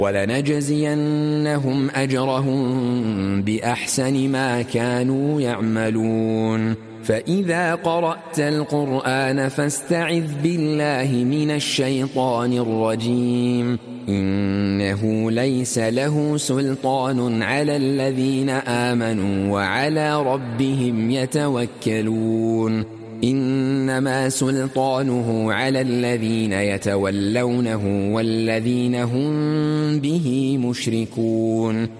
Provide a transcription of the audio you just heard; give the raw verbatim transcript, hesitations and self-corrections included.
ولنجزينهم أجرهم بأحسن ما كانوا يعملون. فإذا قرأت القرآن فاستعذ بالله من الشيطان الرجيم. إنه ليس له سلطان على الذين آمنوا وعلى ربهم يتوكلون. إنما سلطانه على الذين يتولونه والذين هم به مشركون.